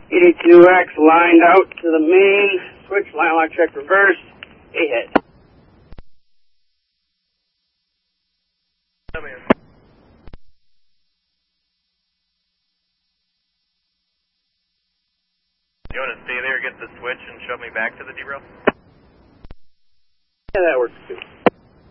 82X lined out to the main, switch, line lock check reverse, a hit. You want to stay there, get the switch, and shove me back to the derail?